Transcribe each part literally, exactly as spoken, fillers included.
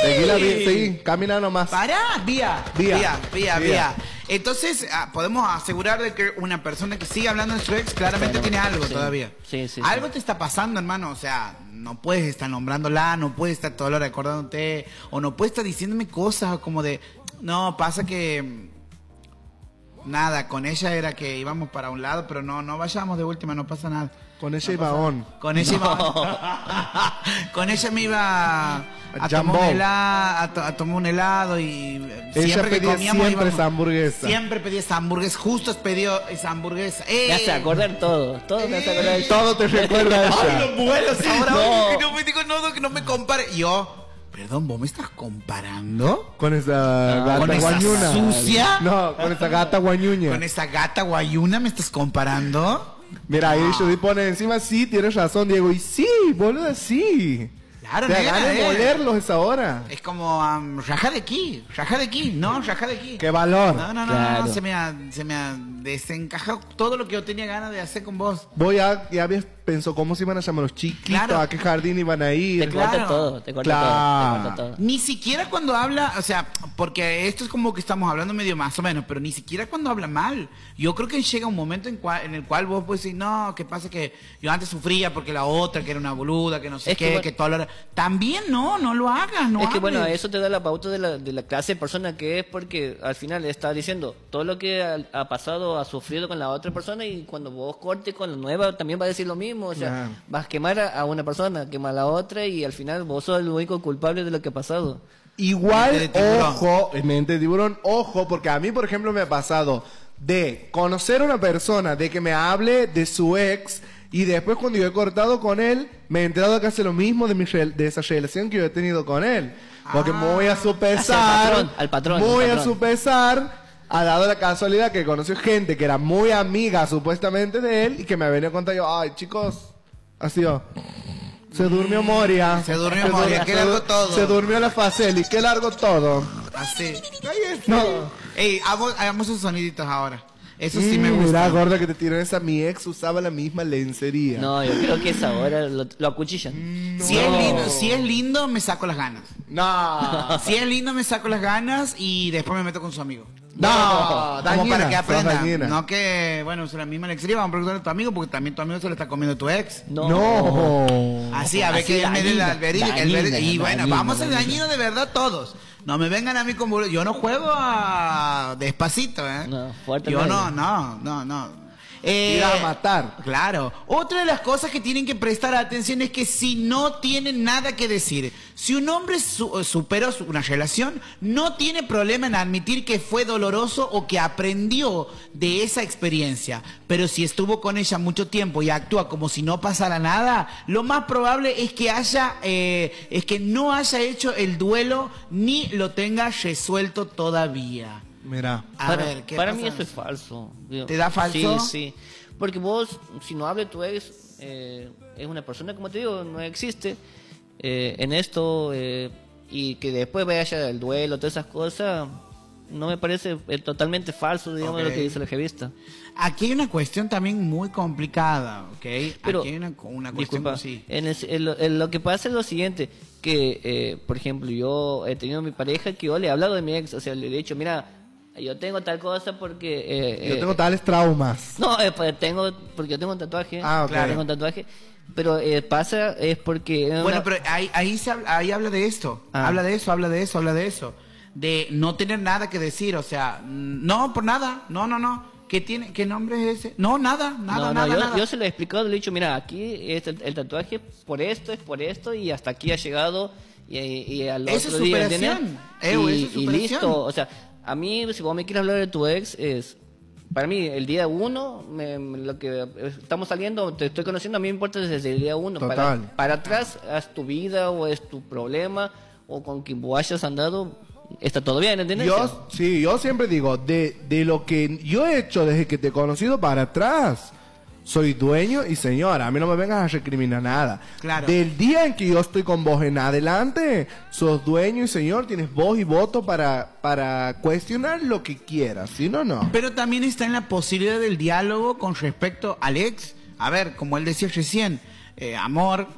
Seguí la vía, seguí, camina nomás. Pará, vía, Vía, vía, vía, vía. vía. Entonces, ah, podemos asegurar de que una persona que sigue hablando de su ex claramente tiene algo Sí. todavía. Sí, sí, Algo sí. te está pasando, hermano. O sea, no puedes estar nombrándola, no puedes estar todo el hora recordándote, o no puedes estar diciéndome cosas como de, no, pasa que nada, con ella era que íbamos para un lado, pero no, no vayamos de última, no pasa nada. Con ella iba on. Con ella iba, con ella me iba a, A tomar Jumbo. un helado, a, to- a tomar un helado y Ella siempre que pedía comíamos siempre íbamos- esa hamburguesa. Siempre pedía esa hamburguesa, justo pidió esa hamburguesa. ¡Eh! Me hace acordar todo. Todo me hace acordar. de- Todo te recuerda a ¡Ay, ella. los vuelos ahora! No. ay, que no me digo no, que no me compare. Y yo, perdón, ¿vos me estás comparando? Con esa gata ¿Con esa guañuna. sucia? No, con esa gata guañuña. ¿Con esa gata guayuna me estás comparando? Mira, ahí Judy pone encima, sí, tienes razón, Diego. Y sí, boludo, sí. Claro, Te nena, ganas de eh. molerlos esa hora. Es como, um, raja de aquí, raja de aquí, no, raja de aquí. Qué valor. No, no, no, Claro. no, se me ha, se me ha desencajado todo lo que yo tenía ganas de hacer con vos. Vos ya, ya habías pensado cómo se iban a llamar los chiquitos, Claro. a qué jardín iban a ir. Te Claro. corta todo, te corta Claro. todo, te corta todo. Ni siquiera cuando habla, o sea, porque esto es como que estamos hablando medio más o menos, pero ni siquiera cuando habla mal. Yo creo que llega un momento en, cual, en el cual vos puedes decir, no, ¿qué pasa? Que yo antes sufría porque la otra, que era una boluda, que no sé Es que qué, bueno- que todo lo era. También no, no lo hagas, no es que bueno, hables. eso te da la pauta de la, de la clase de persona que es, porque al final está diciendo todo lo que ha, ha pasado, ha sufrido con la otra persona, y cuando vos cortes con la nueva también va a decir lo mismo. O sea, Claro. vas a quemar a, a una persona, quemar a la otra, y al final vos sos el único culpable de lo que ha pasado. Igual, Mente de tiburón. ojo, mente de tiburón, ojo, porque a mí, por ejemplo, me ha pasado de conocer a una persona, de que me hable de su ex, y después cuando yo he cortado con él, me he enterado que hace lo mismo de, mi rel- de esa relación que yo he tenido con él. Porque Ah. muy a su Hacia el pesar, patrón, al patrón, muy al a patrón. su pesar, ha dado la casualidad que conoció gente que era muy amiga supuestamente de él y que me venía a contar yo, ay chicos, ha sido... Se durmió Moria. Se durmió Moria, qué largo du- todo. Se durmió la Faceli, qué largo todo. Así. No. Ey, hagamos, hagamos esos soniditos ahora. Eso sí me Mm, gusta. Mira, gorda, que te tiró esa. Mi ex usaba la misma lencería. No, yo creo que esa hora lo, lo acuchillan. Si es lindo, si es lindo, me saco las ganas. No. Si es lindo, me saco las ganas y después me meto con su amigo. No, Como dañina, para que sos aprenda. dañina. No que, bueno, usa la misma lencería, vamos a preguntarle a tu amigo, porque también tu amigo se le está comiendo a tu ex. No. No. Así, a ver Así, que él me dé la- el dañina, verídico, el verídico. dañina, Y bueno, dañina, vamos al dañina. dañino de verdad todos. No me vengan a mí con boludo. Yo no juego a despacito, ¿eh? No, fuerte Yo no, nadie. no, no, no. Eh, Ir a matar. Claro. Otra de las cosas que tienen que prestar atención es que si no tienen nada que decir, si un hombre su- superó su- una relación, no tiene problema en admitir que fue doloroso o que aprendió de esa experiencia. Pero si estuvo con ella mucho tiempo y actúa como si no pasara nada, lo más probable es que haya, eh, es que no haya hecho el duelo ni lo tenga resuelto todavía. Mira. A para ver, ¿qué para pasa? mí eso es falso. Digo, ¿Te da falso? Sí, sí. Porque vos, si no habla tu ex, eh, es una persona, como te digo, no existe eh, en esto, eh, y que después vaya el duelo, todas esas cosas, no me parece eh, totalmente falso, digamos, Ok. lo que dice la revista. Aquí hay una cuestión también muy complicada, ¿ok? Pero, Aquí hay una, una cuestión disculpa, sí. en el- en lo, en lo que pasa es lo siguiente, que, eh, por ejemplo, yo he tenido mi pareja que yo le he hablado de mi ex, o sea, le he dicho, mira, yo tengo tal cosa porque... eh, Yo eh, tengo tales traumas. No, eh, pues tengo, porque yo tengo un tatuaje. Ah, ok. Claro. Tengo un tatuaje. Pero eh, pasa es porque... es Bueno, una- pero ahí, ahí, se habla, ahí habla de esto. Ah. Habla de eso, habla de eso, habla de eso. De no tener nada que decir, o sea, mm, no, por nada, no, no, no. ¿Qué, tiene, qué nombre es ese? No, nada, nada, no, no, nada, yo, nada. yo se lo he explicado, le he dicho, mira, aquí es el, el tatuaje por esto, es por esto, y hasta aquí ha llegado, y, y al Eso otro es día, superación. ¿entiendes? Ew, y, eso es y superación. listo, o sea, a mí, si vos me quieres hablar de tu ex, es... Para mí, el día uno, me- me- lo que estamos saliendo, te estoy conociendo, a mí me importa desde el día uno. Para, Total. para atrás, haz tu vida o es tu problema, o con quien vos hayas andado, está todo bien, ¿entiendes? Yo, sí, yo siempre digo, de, de lo que yo he hecho desde que te he conocido para atrás, soy dueño y señora, a mí no me vengas a recriminar nada. Claro. Del día en que yo estoy con vos en adelante, sos dueño y señor, tienes voz y voto para, para cuestionar lo que quieras, si no, no. Pero también está en la posibilidad del diálogo con respecto al ex. A ver, como él decía recién, eh, amor,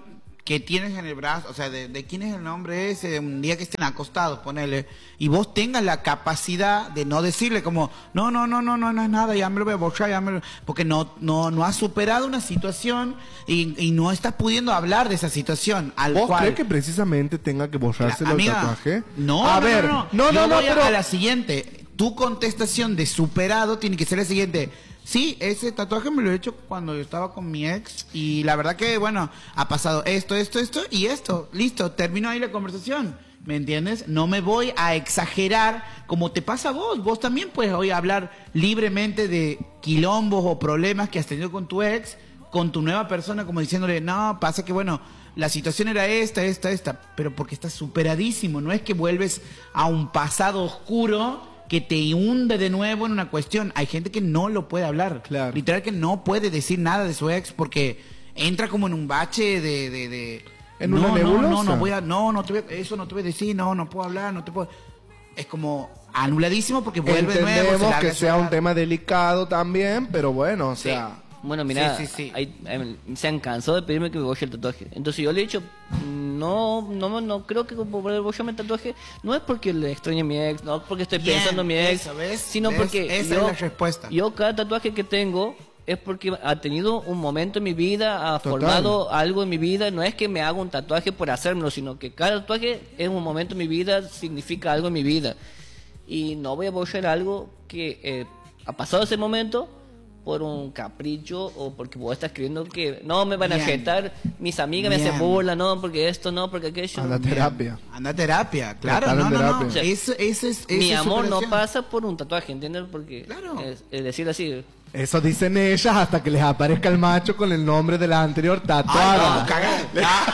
que tienes en el brazo, o sea, de, de quién es el nombre ese, un día que estén acostados, ponele, y vos tengas la capacidad de no decirle como, no, no, no, no, no, no es nada, ya me lo voy a borrar, ya me lo... porque no, no, no has superado una situación y, y no estás pudiendo hablar de esa situación. Al ¿Vos cual... crees que precisamente tenga que borrarse La- el amiga, tatuaje? No, a no, ver, no, no, no, Yo no, no, voy a- pero a la siguiente. Tu contestación de superado tiene que ser la siguiente. Sí, ese tatuaje me lo he hecho cuando yo estaba con mi ex y la verdad que, bueno, ha pasado esto, esto, esto y esto. Listo, termino ahí la conversación. ¿Me entiendes? No me voy a exagerar como te pasa a vos. Vos también puedes hoy hablar libremente de quilombos o problemas que has tenido con tu ex, con tu nueva persona, como diciéndole, no, pasa que, bueno, la situación era esta, esta, esta, pero porque estás superadísimo. No es que vuelves a un pasado oscuro que te hunde de nuevo en una cuestión. Hay gente que no lo puede hablar. Claro. Literal que no puede decir nada de su ex porque entra como en un bache de... de, de En no, una no, nebulosa. no, no voy a... No, no te voy a- eso no te voy a decir, no, no puedo hablar, no te puedo... Es como anuladísimo porque vuelve de nuevo. se entendemos larga que a sea un llorar. tema delicado también, pero bueno, o Sí. sea... Bueno, mira, Sí, sí, sí. hay- hay- se han cansado de pedirme que me bolle el tatuaje. Entonces yo le he dicho, no, no, no creo que por el bollarme el tatuaje no es porque le extrañe a mi ex, no porque estoy Bien, pensando en mi ex, eso, ¿ves? sino ¿Ves? porque Esa yo, es la respuesta. yo cada tatuaje que tengo es porque ha tenido un momento en mi vida, ha Total. formado algo en mi vida. No es que me haga un tatuaje por hacérmelo, sino que cada tatuaje es un momento en mi vida, significa algo en mi vida. Y no voy a bollar algo que eh, ha pasado ese momento por un capricho o porque vos estás creyendo que no me van a Bien. aceptar, mis amigas me Bien. hacen burla, no, porque esto, no, porque aquello. Anda a terapia. Anda a terapia, claro, Tratar no, en no, no. terapia. Eso, eso es, eso Mi es amor no superación. pasa por un tatuaje, ¿entiendes? Porque Claro. es, es decir así. Eso dicen ellas hasta que les aparezca el macho con el nombre de la anterior Ay, tatuada. no, cagá.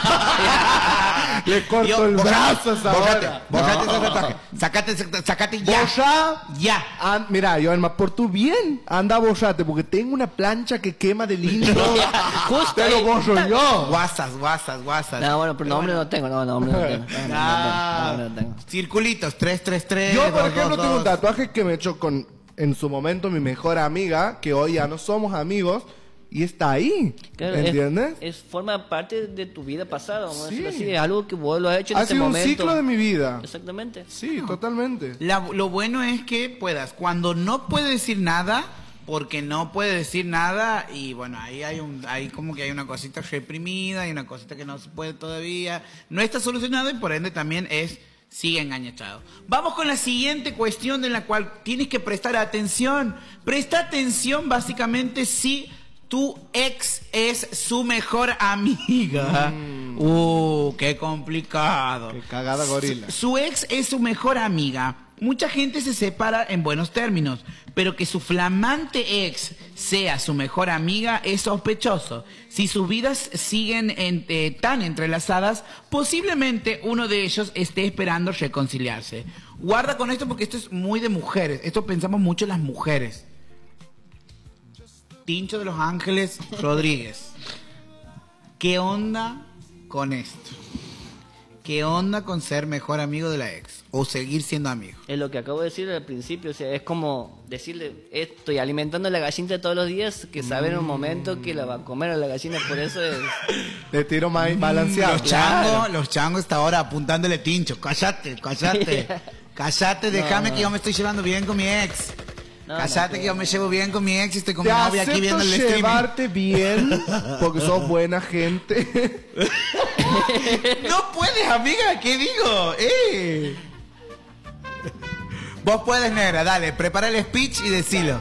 Le corto Yo, el bojate, brazo a esa bojate, hora. bojate No. ese tatuaje. Sacate, ese- sacate ya. Boya. Ya. An- mira, yo Alma, por tu bien, anda a bollarte, porque tengo una plancha que quema de lindo. Justo Te lo ahí. bollo yo. Guasas, guasas, guasas. No, bueno, pero nombre no tengo, no, nombre no tengo. No, no, no, Ah, nombre no tengo. circulitos, tres, tres, tres. Yo, por dos, ejemplo, dos, tengo un dos. tatuaje que me he hecho con, en su momento, mi mejor amiga, que hoy ya no somos amigos, y está ahí. Claro, es- ¿Entiendes? Es, forma parte de tu vida pasada, vamos a Sí. decirlo así. Es algo que vos lo has hecho en Ha ese sido un momento. ciclo de mi vida. Exactamente. Sí, totalmente. La- lo bueno es que puedas, cuando no puede decir nada, porque no puede decir nada, y bueno, ahí hay un, ahí como que hay una cosita reprimida, hay una cosita que no se puede todavía, no está solucionado y por ende también es, sigue engañado. Vamos con la siguiente cuestión en la cual tienes que prestar atención. Presta atención básicamente si tu ex es su mejor amiga. Uh, qué complicado. Qué cagada gorila. Su ex es su mejor amiga. Mucha gente se separa en buenos términos, pero que su flamante ex sea su mejor amiga es sospechoso. Si sus vidas siguen en- eh, tan entrelazadas, posiblemente uno de ellos esté esperando reconciliarse. Guarda con esto porque esto es muy de mujeres. Esto pensamos mucho en las mujeres. Tincho de los Ángeles Rodríguez. ¿Qué onda con esto? ¿Qué onda con ser mejor amigo de la ex? O seguir siendo amigo. Es lo que acabo de decir al principio, o sea, es como decirle, estoy alimentando a la gallina todos los días, que sabe en un momento que la va a comer a la gallina, por eso es... De tiro más balanceado. Los changos, los changos hasta ahora apuntándole tincho. Cállate, cállate. Cállate, déjame No. que yo me estoy llevando bien con mi ex. No, Cállate no, que yo me llevo bien con mi ex y estoy con Te mi novia aquí acepto viendo el streaming. llevarte bien, porque sos buena gente. No puedes, amiga, ¿qué digo? ¡Eh! Vos puedes, negra, dale, prepara el speech y decilo.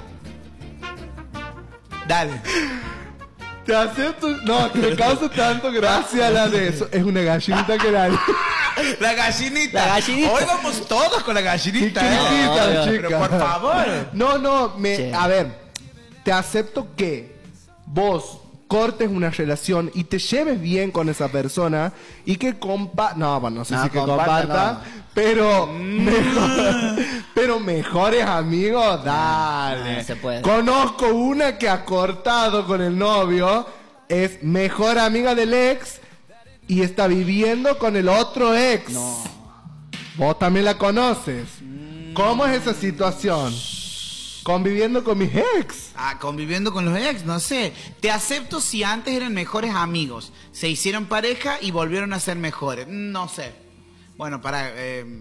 Dale. Te acepto. No, que me causa tanto gracia la de eso. Es una gallinita que la. La gallinita. La gallinita. Hoy vamos todos con la gallinita, Qué ¿eh? chiquita, no, chica. Pero por favor. No, no, me, Sí. a ver, te acepto que vos cortes una relación y te lleves bien con esa persona y que compa... No, bueno, no sé No, si que comparta, comparta, no. pero, mejor- pero mejores amigos, dale. No se puede. Conozco una que ha cortado con el novio, es mejor amiga del ex y está viviendo con el otro ex. No. Vos también la conoces. ¿Cómo es esa situación? Conviviendo con mis ex. Ah, conviviendo con los ex, no sé. Te acepto si antes eran mejores amigos. Se hicieron pareja y volvieron a ser mejores. No sé. Bueno, para... Eh,